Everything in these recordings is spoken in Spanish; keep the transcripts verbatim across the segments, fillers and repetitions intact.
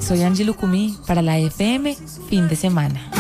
soy Angie Lucumí para la F M Fin de Semana.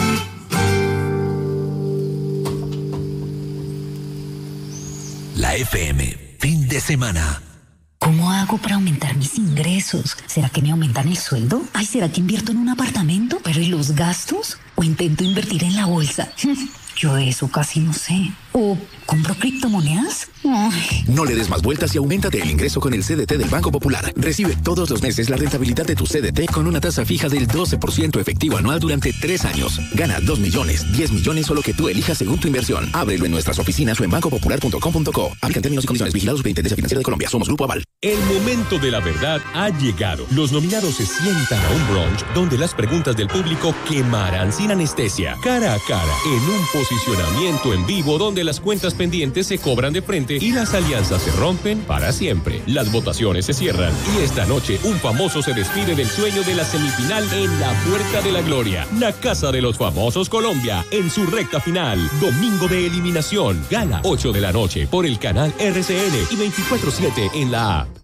La F M Fin de Semana. ¿Cómo hago para aumentar mis ingresos? ¿Será que me aumentan el sueldo? Ay, ¿será que invierto en un apartamento? ¿Pero y los gastos? ¿O intento invertir en la bolsa? Yo de eso casi no sé. ¿O compro criptomonedas? Ay. No le des más vueltas y auméntate el ingreso con el C D T del Banco Popular. Recibe todos los meses la rentabilidad de tu C D T con una tasa fija del doce por ciento efectivo anual durante tres años. Gana dos millones, diez millones o lo que tú elijas según tu inversión. Ábrelo en nuestras oficinas o en banco popular punto com punto co. Aplican términos y condiciones. Vigilados Superintendencia Financiera de Colombia. Somos Grupo Aval. El momento de la verdad ha llegado. Los nominados se sientan a un brunch donde las preguntas del público quemarán sin anestesia. Cara a cara, en un posicionamiento en vivo donde las cuentas pendientes se cobran de frente y las alianzas se rompen para siempre. Las votaciones se cierran y esta noche un famoso se despide del sueño de la semifinal en la Puerta de la Gloria. La Casa de los Famosos Colombia en su recta final. Domingo de eliminación. Gala ocho de la noche por el canal R C N y veinticuatro siete en la app.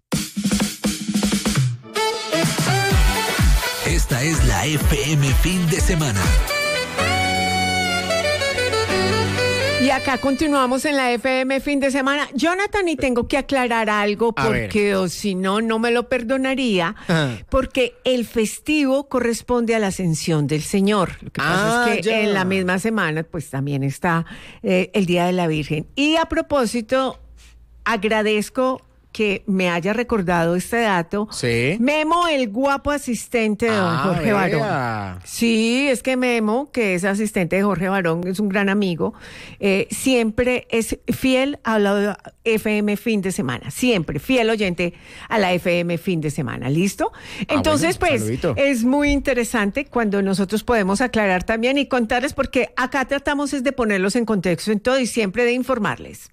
Esta es la F M Fin de Semana. Y acá continuamos en la F M Fin de Semana. Jonathan, y tengo que aclarar algo porque o si no, no me lo perdonaría. Ajá. Porque el festivo corresponde a la Ascensión del Señor. Lo que pasa ah, es que ya. en la misma semana pues también está eh, el Día de la Virgen. Y a propósito, agradezco que me haya recordado este dato. Sí. Memo, el guapo asistente de don ah, Jorge vea. Barón. Sí, es que Memo, que es asistente de Jorge Barón, es un gran amigo, eh, siempre es fiel a la F M Fin de Semana. Siempre, fiel oyente a la F M Fin de Semana. ¿Listo? Entonces, ah, bueno, pues, saludito. Es muy interesante cuando nosotros podemos aclarar también y contarles, porque acá tratamos es de ponerlos en contexto en todo y siempre de informarles.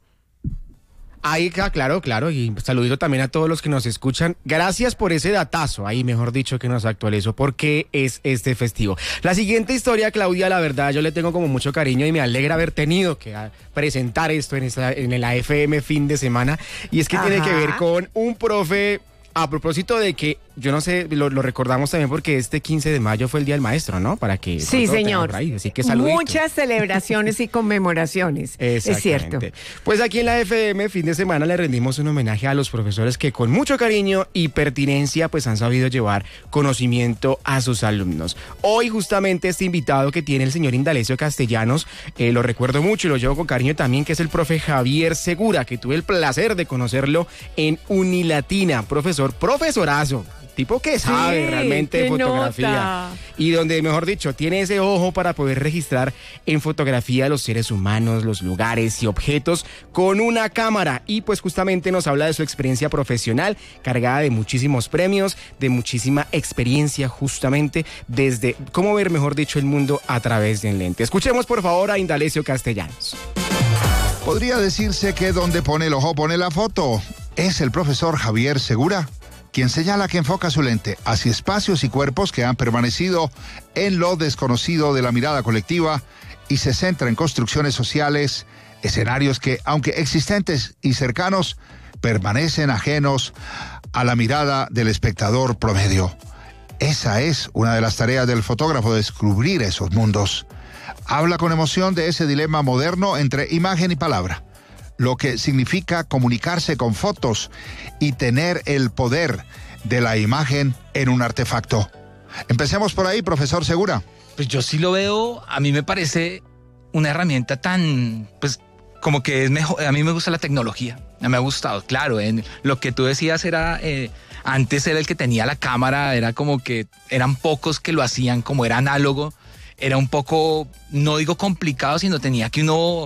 Ahí, claro, claro, y saludito también a todos los que nos escuchan. Gracias por ese datazo, ahí mejor dicho que nos actualizó, porque es este festivo. La siguiente historia, Claudia, la verdad yo le tengo como mucho cariño y me alegra haber tenido que presentar esto en, esta, en la F M Fin de Semana, y es que Ajá. tiene que ver con un profe, a propósito de que, yo no sé, lo, lo recordamos también porque este quince de mayo fue el Día del Maestro, ¿no? Para que... Sí, señor. Ahí, así que saludito. Muchas celebraciones y conmemoraciones. Es cierto. Pues aquí en la F M, Fin de Semana, le rendimos un homenaje a los profesores que con mucho cariño y pertinencia pues han sabido llevar conocimiento a sus alumnos. Hoy justamente este invitado que tiene el señor Indalecio Castellanos, eh, lo recuerdo mucho y lo llevo con cariño también, que es el profe Javier Segura, que tuve el placer de conocerlo en Unilatina. Profesor, profesorazo. Tipo que sabe sí, realmente de fotografía nota. Y donde, mejor dicho, tiene ese ojo para poder registrar en fotografía los seres humanos, los lugares y objetos con una cámara. Y pues justamente nos habla de su experiencia profesional, cargada de muchísimos premios, de muchísima experiencia justamente desde cómo ver, mejor dicho, el mundo a través del lente. Escuchemos por favor a Indalecio Castellanos. Podría decirse que donde pone el ojo pone la foto. Es el profesor Javier Segura quien señala que enfoca su lente hacia espacios y cuerpos que han permanecido en lo desconocido de la mirada colectiva y se centra en construcciones sociales, escenarios que, aunque existentes y cercanos, permanecen ajenos a la mirada del espectador promedio. Esa es una de las tareas del fotógrafo, descubrir esos mundos. Habla con emoción de ese dilema moderno entre imagen y palabra, lo que significa comunicarse con fotos y tener el poder de la imagen en un artefacto. Empecemos por ahí, profesor Segura. Pues yo sí lo veo, a mí me parece una herramienta tan, pues como que es mejor, a mí me gusta la tecnología, me ha gustado, claro, en lo que tú decías era, eh, antes era el que tenía la cámara, era como que eran pocos que lo hacían, como era análogo, era un poco, no digo complicado, sino tenía que uno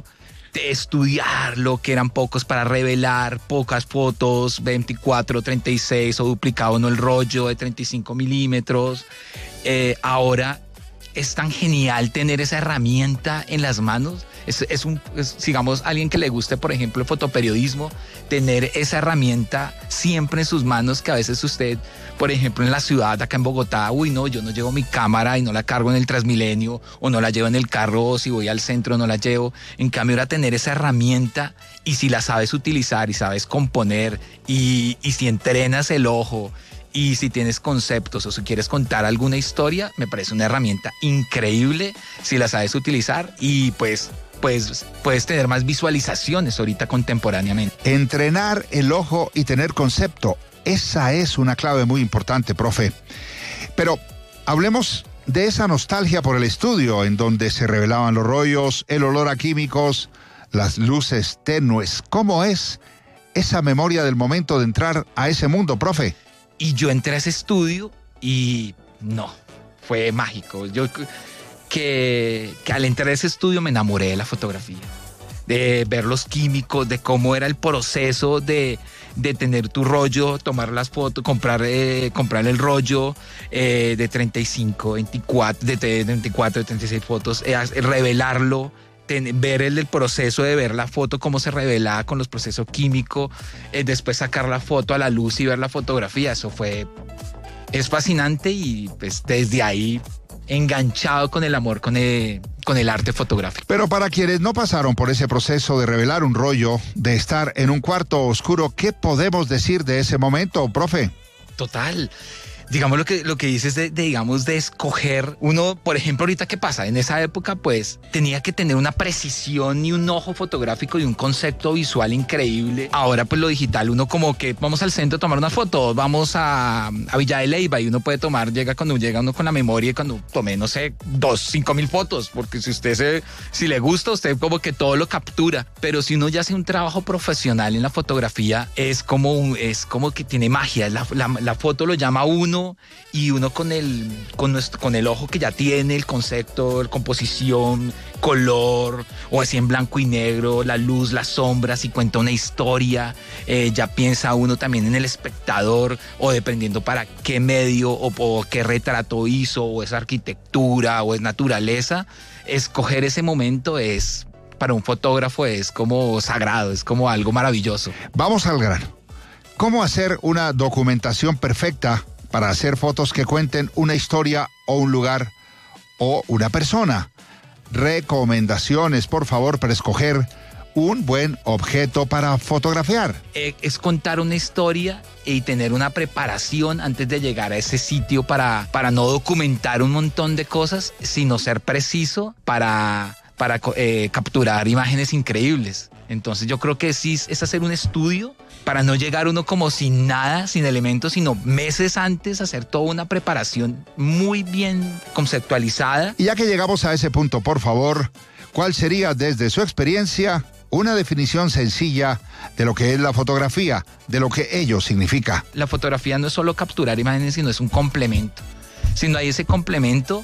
estudiarlo, que eran pocos para revelar, pocas fotos, veinticuatro, treinta y seis o duplicado, no el rollo de treinta y cinco milímetros. Eh, ahora es tan genial tener esa herramienta en las manos. Es, es un, es, digamos, alguien que le guste, por ejemplo, el fotoperiodismo, tener esa herramienta siempre en sus manos, que a veces usted, por ejemplo, en la ciudad, acá en Bogotá, uy, no, yo no llevo mi cámara y no la cargo en el Transmilenio, o no la llevo en el carro, o si voy al centro no la llevo. En cambio, ahora tener esa herramienta, y si la sabes utilizar y sabes componer, y, y si entrenas el ojo, Y si tienes conceptos o si quieres contar alguna historia, me parece una herramienta increíble si la sabes utilizar y pues, pues puedes tener más visualizaciones ahorita contemporáneamente. Entrenar el ojo y tener concepto, esa es una clave muy importante, profe. Pero hablemos de esa nostalgia por el estudio en donde se revelaban los rollos, el olor a químicos, las luces tenues. ¿Cómo es esa memoria del momento de entrar a ese mundo, profe? Y yo entré a ese estudio y no, fue mágico. Yo que, que al entrar a ese estudio me enamoré de la fotografía, de ver los químicos, de cómo era el proceso de, de tener tu rollo, tomar las fotos, comprar, eh, comprar el rollo eh, de treinta y cinco, veinticuatro, de treinta y cuatro, de treinta y seis fotos, eh, revelarlo. Ten, ver el, el proceso de ver la foto, cómo se revelaba con los procesos químicos, eh, después sacar la foto a la luz y ver la fotografía, eso fue, es fascinante y pues desde ahí enganchado con el amor, con el, con el arte fotográfico. Pero para quienes no pasaron por ese proceso de revelar un rollo, de estar en un cuarto oscuro, ¿qué podemos decir de ese momento, profe? Total. Digamos lo que, lo que dices de, de, digamos, de escoger. Uno, por ejemplo, ahorita ¿qué pasa? En esa época, pues, tenía que tener una precisión y un ojo fotográfico y un concepto visual increíble. Ahora, pues, lo digital, uno como que vamos al centro a tomar una foto, vamos a, a Villa de Leyva y uno puede tomar, llega cuando llega uno con la memoria y cuando tome, no sé, dos, cinco mil fotos, porque si usted se, si le gusta, usted como que todo lo captura. Pero si uno ya hace un trabajo profesional en la fotografía, es como, un, es como que tiene magia. La, la, la foto lo llama a uno y uno con el, con, nuestro, con el ojo que ya tiene, el concepto, la composición, color, o así en blanco y negro, la luz, las sombras, y cuenta una historia, eh, ya piensa uno también en el espectador, o dependiendo para qué medio o, o qué retrato hizo, o es arquitectura, o es naturaleza. Escoger ese momento es, para un fotógrafo, es como sagrado, es como algo maravilloso. Vamos al grano. ¿Cómo hacer una documentación perfecta para hacer fotos que cuenten una historia o un lugar o una persona? Recomendaciones, por favor, para escoger un buen objeto para fotografiar. Eh, es contar una historia y tener una preparación antes de llegar a ese sitio para, para no documentar un montón de cosas, sino ser preciso para, para eh, capturar imágenes increíbles. Entonces yo creo que sí es hacer un estudio para no llegar uno como sin nada, sin elementos, sino meses antes hacer toda una preparación muy bien conceptualizada. Y ya que llegamos a ese punto, por favor, ¿cuál sería desde su experiencia una definición sencilla de lo que es la fotografía, de lo que ello significa? La fotografía no es solo capturar imágenes, sino es un complemento. Si no hay ese complemento,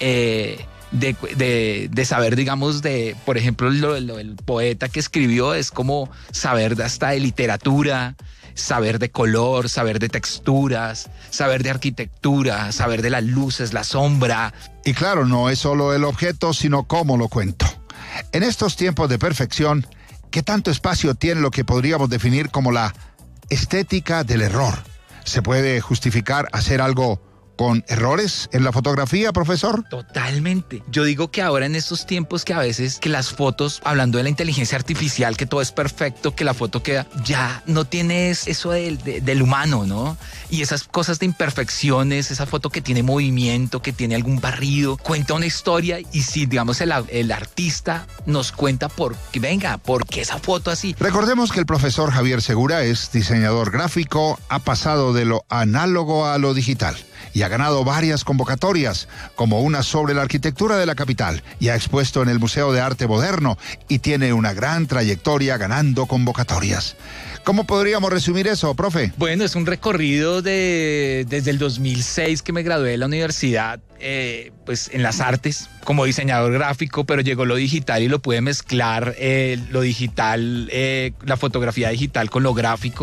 eh, De, de, de saber, digamos, de, por ejemplo, lo, lo, el poeta que escribió es como saber de hasta de literatura, saber de color, saber de texturas, saber de arquitectura, saber de las luces, la sombra. Y claro, no es solo el objeto, sino cómo lo cuento. En estos tiempos de perfección, ¿qué tanto espacio tiene lo que podríamos definir como la estética del error? ¿Se puede justificar hacer algo con errores en la fotografía, profesor? Totalmente. Yo digo que ahora en estos tiempos que a veces que las fotos, hablando de la inteligencia artificial, que todo es perfecto, que la foto queda, ya no tienes eso del, de, del humano, ¿no? Y esas cosas de imperfecciones, esa foto que tiene movimiento, que tiene algún barrido, cuenta una historia y si, digamos, el, el artista nos cuenta por qué, venga, ¿por qué esa foto así? Recordemos que el profesor Javier Segura es diseñador gráfico, ha pasado de lo análogo a lo digital y ha ganado varias convocatorias, como una sobre la arquitectura de la capital, y ha expuesto en el Museo de Arte Moderno y tiene una gran trayectoria ganando convocatorias. ¿Cómo podríamos resumir eso, profe? Bueno, es un recorrido de desde el dos mil seis que me gradué de la universidad, eh, pues en las artes, como diseñador gráfico, pero llegó lo digital y lo pude mezclar, eh, lo digital, eh, la fotografía digital con lo gráfico.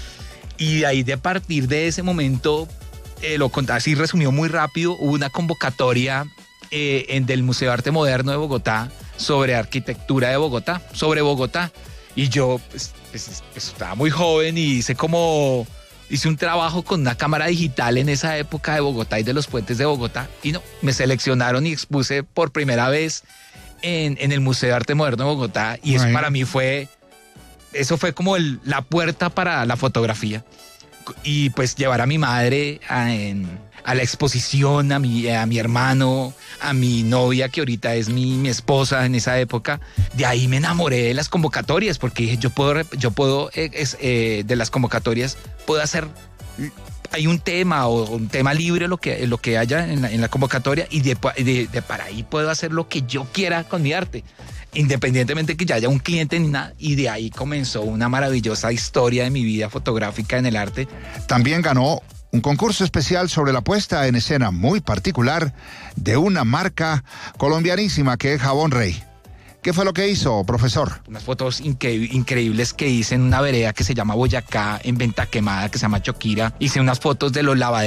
Y de ahí, de a partir de ese momento, Eh, lo conté así resumido muy rápido, hubo una convocatoria eh, en del Museo de Arte Moderno de Bogotá sobre arquitectura de Bogotá, sobre Bogotá. Y yo pues, pues, pues, estaba muy joven y hice como, hice un trabajo con una cámara digital en esa época de Bogotá y de los puentes de Bogotá. Y no, me seleccionaron y expuse por primera vez en, en el Museo de Arte Moderno de Bogotá. Y eso para mí fue, eso fue como el, la puerta para la fotografía. y pues llevar a mi madre a, en, a la exposición, a mi, a mi hermano, a mi novia, que ahorita es mi, mi esposa en esa época. De ahí me enamoré de las convocatorias, porque dije, yo puedo, yo puedo eh, es, eh, de las convocatorias, puedo hacer... Hay un tema o un tema libre, lo que, lo que haya en la, en la convocatoria, y de, de, de para ahí puedo hacer lo que yo quiera con mi arte, independientemente que ya haya un cliente ni nada. Y de ahí comenzó una maravillosa historia de mi vida fotográfica en el arte. También ganó un concurso especial sobre la puesta en escena muy particular de una marca colombianísima que es Jabón Rey. ¿Qué fue lo que hizo, profesor? Unas fotos incre- increíbles que hice en una vereda que se llama Boyacá, en Venta Quemada, que se llama Choquira. Hice unas fotos de los lavaderos